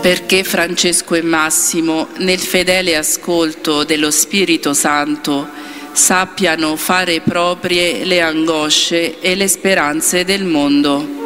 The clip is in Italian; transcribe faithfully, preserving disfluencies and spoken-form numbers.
perché Francesco e Massimo, nel fedele ascolto dello Spirito Santo, sappiano fare proprie le angosce e le speranze del mondo.